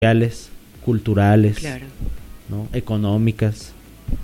sociales, culturales, Claro. ¿no? Económicas,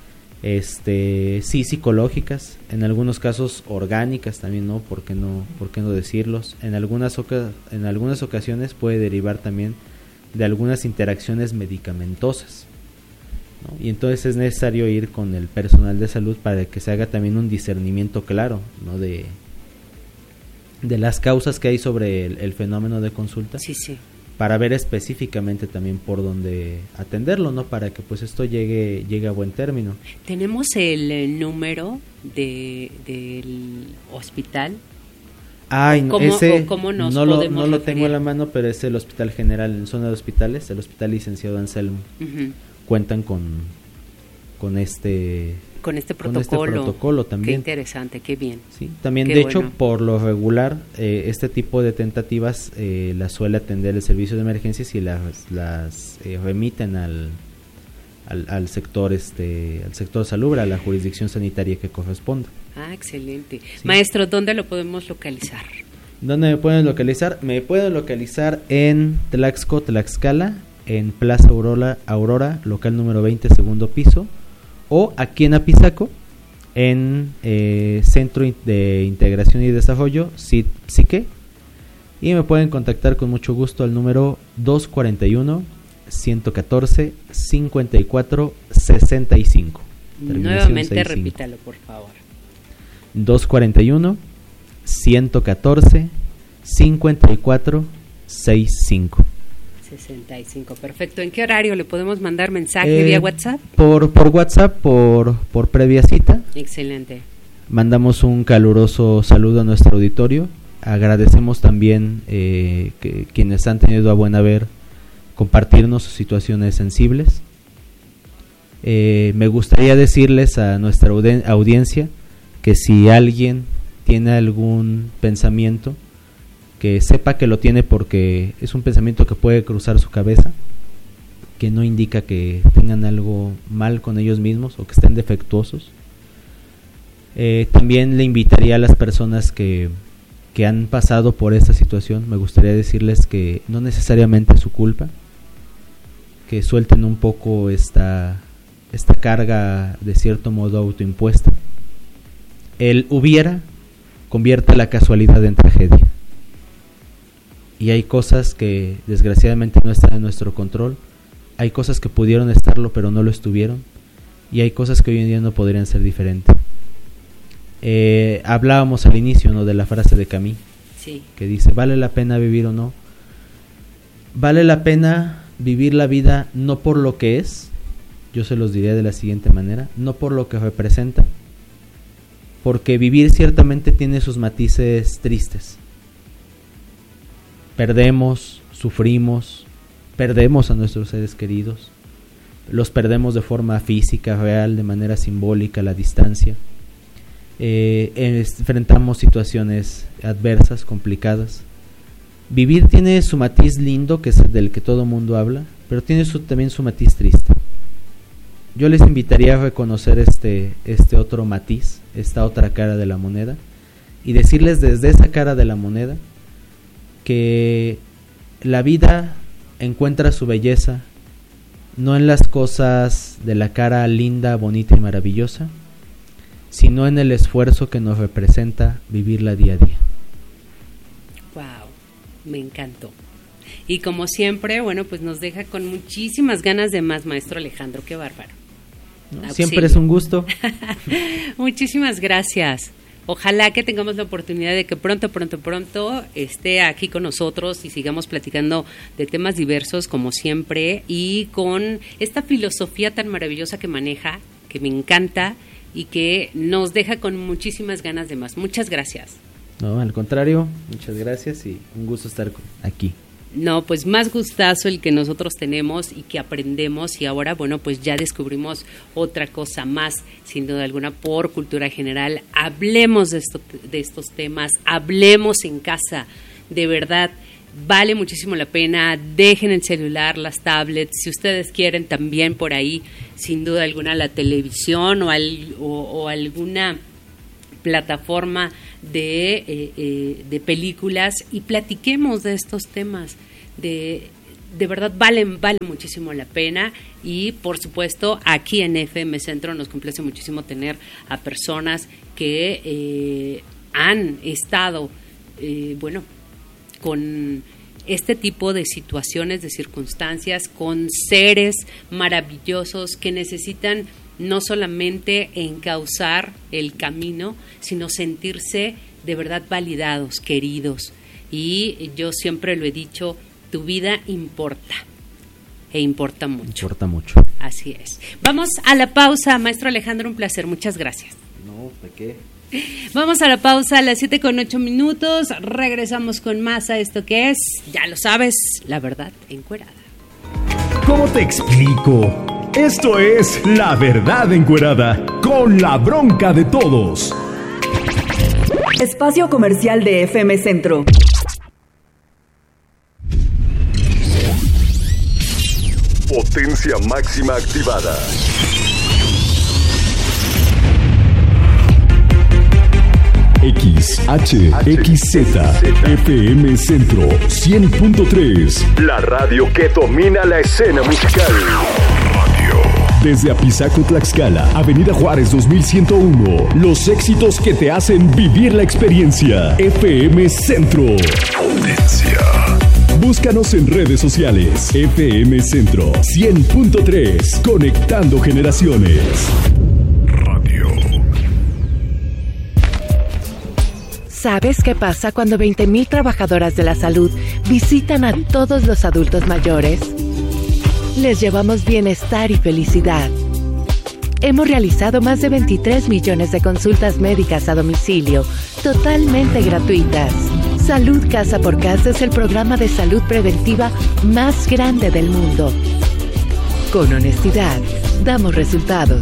sí, psicológicas, en algunos casos orgánicas también, ¿no? ¿Por qué no decirlos? En algunas ocasiones puede derivar también de algunas interacciones medicamentosas, ¿no? Y entonces es necesario ir con el personal de salud para que se haga también un discernimiento claro, ¿no? De las causas que hay sobre el fenómeno de consulta. Sí, sí. Para ver específicamente también por dónde atenderlo, ¿no? Para que pues esto llegue a buen término. ¿Tenemos el número del hospital? Ay, no, ese ¿Cómo nos no lo referir? tengo a la mano, pero es el Hospital General, en zona de hospitales, el Hospital Licenciado Anselmo. Uh-huh. Cuentan con este protocolo también. Qué interesante, qué bien. Sí, también Qué de hecho, bueno. por lo regular, este tipo de tentativas las suele atender el servicio de emergencias y las remiten al sector al sector salubra, a la jurisdicción sanitaria que corresponda. Ah, excelente. Sí. Maestro, ¿dónde lo podemos localizar? ¿Dónde me pueden localizar? Me pueden localizar en Tlaxco, Tlaxcala, en Plaza Aurora, local número 20, segundo piso, o aquí en Apizaco, en Centro de Integración y Desarrollo, Psique, y me pueden contactar con mucho gusto al número 241-114-5465. Nuevamente 65. repítalo, por favor. 241-114-5465. 65, perfecto. ¿En qué horario le podemos mandar mensaje vía WhatsApp? Por WhatsApp, por previa cita. Excelente. Mandamos un caluroso saludo a nuestro auditorio. Agradecemos también que quienes han tenido a buen haber compartirnos sus situaciones sensibles. Me gustaría decirles a nuestra audiencia que si alguien tiene algún pensamiento, que sepa que lo tiene porque es un pensamiento que puede cruzar su cabeza, que no indica que tengan algo mal con ellos mismos o que estén defectuosos. También le invitaría a las personas que han pasado por esta situación, me gustaría decirles que no necesariamente es su culpa, que suelten un poco esta carga de cierto modo autoimpuesta. El hubiera convierte la casualidad en tragedia. Y hay cosas que desgraciadamente no están en nuestro control, hay cosas que pudieron estarlo pero no lo estuvieron, y hay cosas que hoy en día no podrían ser diferentes. Hablábamos al inicio, ¿no?, de la frase de Camus, sí, que dice: ¿vale la pena vivir o no? Vale la pena vivir la vida no por lo que es, yo se los diría de la siguiente manera, no por lo que representa, porque vivir ciertamente tiene sus matices tristes. Perdemos, sufrimos, perdemos a nuestros seres queridos, los perdemos de forma física, real, de manera simbólica, a la distancia. Enfrentamos situaciones adversas, complicadas. Vivir tiene su matiz lindo, que es del que todo mundo habla, pero tiene también su matiz triste. Yo les invitaría a reconocer este otro matiz, esta otra cara de la moneda, y decirles desde esa cara de la moneda que la vida encuentra su belleza no en las cosas de la cara linda, bonita y maravillosa, sino en el esfuerzo que nos representa vivirla día a día. Wow, me encantó. Y como siempre, bueno, pues nos deja con muchísimas ganas de más, maestro Alejandro, qué bárbaro. ¿No? Siempre es un gusto. Muchísimas gracias. Ojalá que tengamos la oportunidad de que pronto esté aquí con nosotros y sigamos platicando de temas diversos como siempre, y con esta filosofía tan maravillosa que maneja, que me encanta y que nos deja con muchísimas ganas de más. Muchas gracias. No, al contrario, muchas gracias y un gusto estar aquí. No, pues más gustazo el que nosotros tenemos y que aprendemos, y ahora, bueno, pues ya descubrimos otra cosa más, sin duda alguna, por cultura general. Hablemos de estos temas, hablemos en casa, de verdad, vale muchísimo la pena. Dejen el celular, las tablets, si ustedes quieren también por ahí, sin duda alguna, la televisión o alguna plataforma de películas, y platiquemos de estos temas, de de verdad vale muchísimo la pena, y por supuesto aquí en FM Centro nos complace muchísimo tener a personas que han estado con este tipo de situaciones, de circunstancias, con seres maravillosos que necesitan no solamente encauzar el camino, sino sentirse de verdad validados, queridos. Y yo siempre lo he dicho, tu vida importa, e importa mucho. Importa mucho. Así es. Vamos a la pausa, maestro Alejandro, un placer, muchas gracias. No, ¿de qué? Vamos a la pausa a las 7:08. Regresamos con más a esto que es, ya lo sabes, La Verdad Encuerada. ¿Cómo te explico? Esto es La Verdad Encuerada, con la bronca de todos. Espacio comercial de FM Centro. Potencia máxima activada. XHXZ FM Centro 100.3. La radio que domina la escena musical. Desde Apizaco, Tlaxcala, Avenida Juárez 2101. Los éxitos que te hacen vivir la experiencia. FM Centro. Potencia. Búscanos en redes sociales. FM Centro 100.3. Conectando generaciones. Radio. ¿Sabes qué pasa cuando 20,000 trabajadoras de la salud visitan a todos los adultos mayores? Les llevamos bienestar y felicidad. Hemos realizado más de 23 millones de consultas médicas a domicilio, totalmente gratuitas. Salud Casa por Casa es el programa de salud preventiva más grande del mundo. Con honestidad, damos resultados.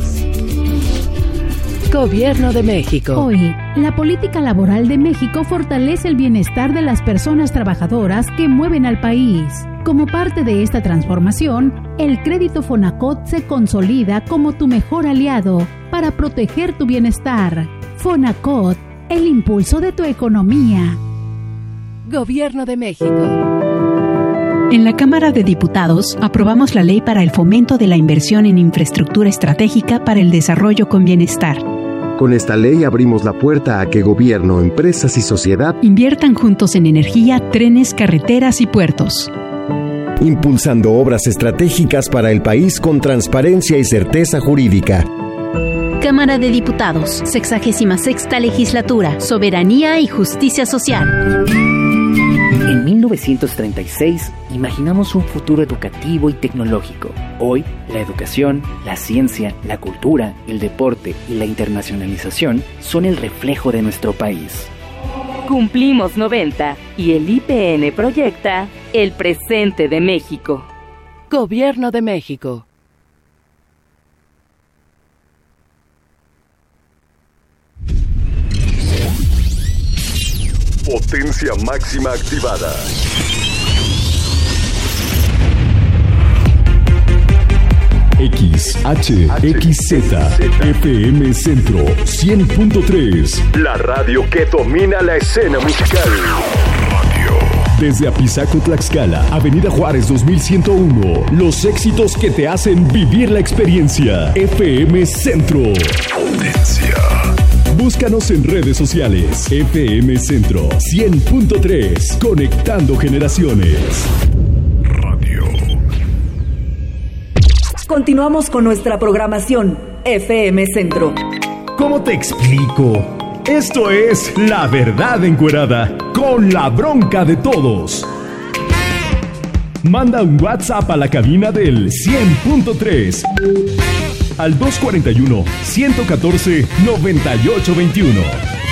Gobierno de México. Hoy, la política laboral de México fortalece el bienestar de las personas trabajadoras que mueven al país. Como parte de esta transformación, el crédito Fonacot se consolida como tu mejor aliado para proteger tu bienestar. Fonacot, el impulso de tu economía. Gobierno de México. En la Cámara de Diputados aprobamos la Ley para el Fomento de la Inversión en Infraestructura Estratégica para el Desarrollo con Bienestar. Con esta ley abrimos la puerta a que gobierno, empresas y sociedad inviertan juntos en energía, trenes, carreteras y puertos, impulsando obras estratégicas para el país con transparencia y certeza jurídica. Cámara de Diputados, 66ª Legislatura, Soberanía y Justicia Social. En 1936, imaginamos un futuro educativo y tecnológico. Hoy, la educación, la ciencia, la cultura, el deporte y la internacionalización son el reflejo de nuestro país. Cumplimos 90 y el IPN proyecta el presente de México. Gobierno de México. Potencia máxima activada. XHXZ FM Centro 100.3. La radio que domina la escena musical. Desde Apizaco, Tlaxcala, Avenida Juárez 2101. Los éxitos que te hacen vivir la experiencia. FM Centro. Potencia. Búscanos en redes sociales. FM Centro 100.3. Conectando generaciones. Radio. Continuamos con nuestra programación. FM Centro. ¿Cómo te explico? Esto es La Verdad Encuerada, con la bronca de todos. Manda un WhatsApp a la cabina del 100.3 al 241-114-9821.